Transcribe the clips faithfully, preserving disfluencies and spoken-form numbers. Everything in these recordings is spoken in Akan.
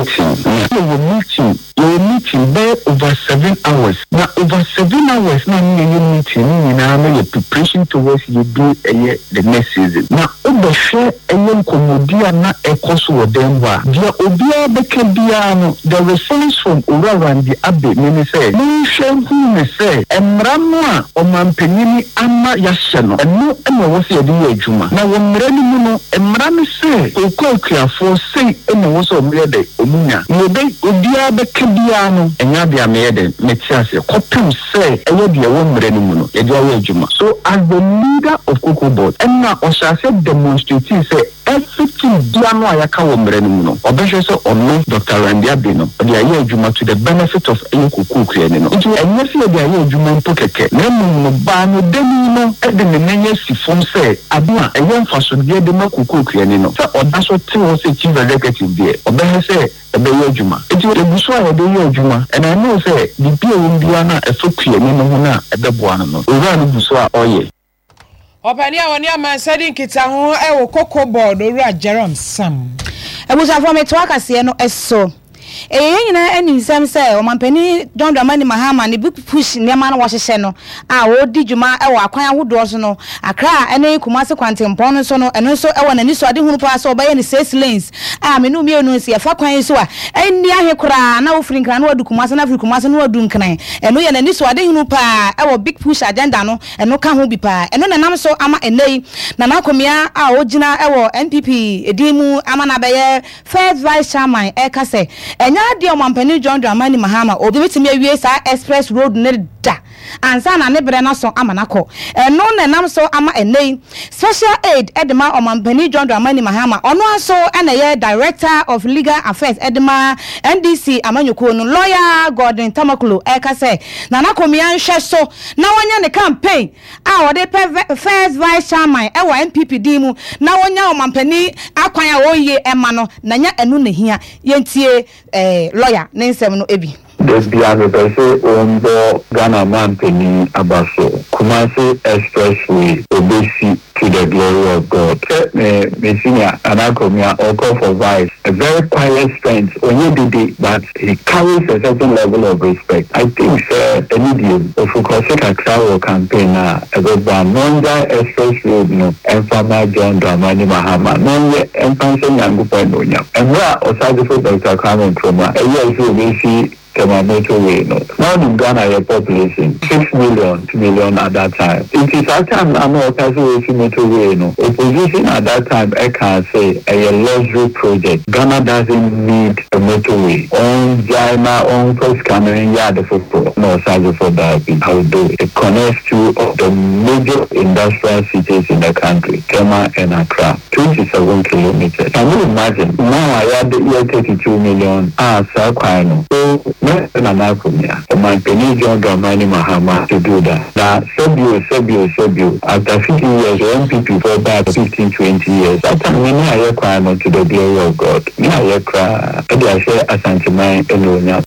meeting. We meeting. We meeting there over seven hours. Now over seven hours. Now we meeting. Now we preparation towards you do the next season. Now over share a young comodia na a course with them. Dia obia bekebiano. The response from around the abbey. Many say. No share who may say. Emramwa o mampenini ama yashano. And no ema wasi yadi juma. Now when mreni muno emrami say. Oko for say ema wasi omrede omunya. Yobe obia bekebiano. Enyabi amede metiase. Kopim say eyo diya womreni muno. Yadi awe juma. So as the leader of Cocoa Board, Emma Oshase demonstrating say everything diano ayaka womreni muno. Obeshe say ono Doctor Randy Abino. Odi aye juma to the benefit of eyo kuku kriyenino. Iti enyesi odi aye juma mpokeke. Nemu mbano deni no edi menenye si form say adua eyo mfaso diye dema kuku kriyenino. Sa odaso tiwo se chief executive diye. Obeshe say ebe yo juma. Iti ebuswa ebe yo juma. And I know say the biye wumbiana efo kriyenino huna ebe buwana no. Uranu buswa oye. Opani awoni amansadi nkita ho e wo Cocoa Board Owura Jerome Sam. Ebusa from etwaka se no eso. Eh nyina eni nsem se o mampani John Dramani Mahama ne big push nema na wo hyehye no a wo di djuma e wo akwan ahodo so no akra ene Kumasi kwantempon no so no eno so e wo nani so ade hunu pa so obaye ne six lanes a me no mienu si afa kwan so a eni ahekura na wo frinkran na wadu Kumasi na Kumasi na wadu nkran eno ye nani so ade hunu pa e wo big push agenda no eno ka ho bi pa eno nanam so ama enei na nakomia a ogina e wo N P P edimu ama na baye first vice chairman e ka se enya di o mampani John Dramani Mahama obi bitimi awie sa express road ne da ansa na ne bre na so ama nako eno na nam so ama enei special aid edema o mampani John Dramani Mahama ono aso ena ye director of legal affairs edema N D C amanyoko no lawyer Gordon Tamakulu e ka se na nakomia nhwe so na wonya ne campaign a wode first vice chairman e wa N P P D mu na wonya o mampani akwan a wo ye ema no na nya enu ne hia yentie eh lawyer nensem no ebi This Biano Pese Ombo Ghana Mampeni Abaso Kumasi Expressway Obesi to the glory of God. Messinia Anakomia Oko for Vice, a very quiet strength, only but he carries a certain level of respect. I think sir a medium of Ukosika travel campaign about Monja Expressway no and Farmer John Dramani Mahama, non yet and Panson Yangu Panonia. And where Osage for Doctor Carmen Troma, a year so we see Kema motorway no. Now in Ghana your population six million, two million at that time. It is that time I'm not also motorway no. Opposition at that time I can say a luxury project. Ghana doesn't need a motorway. On China, on first Cameroon yard for no size for that how do it connects two of the major industrial cities in the country, Kema and Accra. Twenty-seven kilometers. Can you imagine? Now I had the year thirty-two million ah so so my penny John Dramani Mahama to do that. Now, Sebio, Sebio, Sebio, after fifty years, N P P for about fifteen, twenty years, after many I cry to the glory of God. Me I cry, I say, Asantimai, Elonia.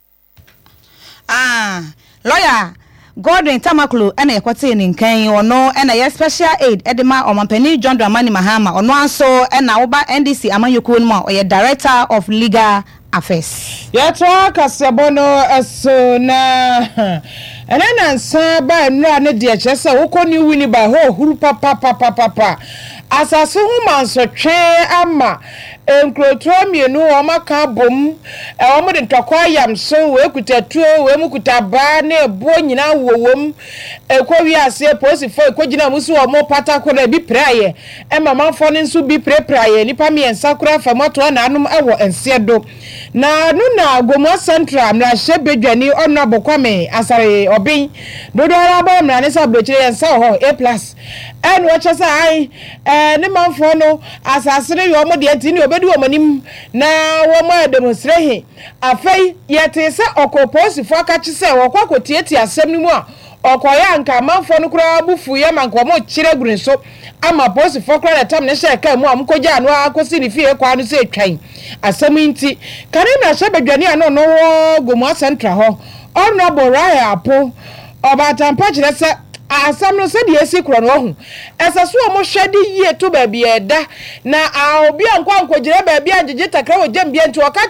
Ah, lawyer. Gordon Tamakulu ena yekwate ni nkan ono ena ye special aid edema o mampani John Dramani Mahama ono anso ena oba N D C amanyoko no o ye director of legal affairs ya to kasebono eso na ena nansa ba nra ne de chese wokoni wini ba ho huru papa papa papa asaso hu manso twe ama enkrotuo mienu o maka bom e o mode ntokwa yam so we kutatuo we mukuta ba na ebo nyina wowom ekwowi ase posifo ekogina musu o mo patako na bi praye e mama fo ne nso bi prepraye nipa miensa kura famoto na anum ewo ense do na nu na Gomo Central mra hye bedwani ono bokwame asare obin dodo ara ba mra ne sa blochire ensa ho A plus en wo chese ai eh ne manfo no asase ne yo mo de enti ne obedu omanim na wo mo demonstrate afei yete se okoposifo aka chese wo kwakotieti asem ni mu a okoya nka manfo no kura bufu ye manko mo chire gurin so ama posifo kura na tam ne hye ka mu amkoja anu akosi ni fie kwa anu se twan asem nti kare na hye bedwani ano no Gomo Central ho honorable Raya Apo obatampa chire se asam no se de esi kro no ho esaso o mo hwede yie to ba bi eda na a obi anko anko gire ba bi agege takra wo jam bi enti o ka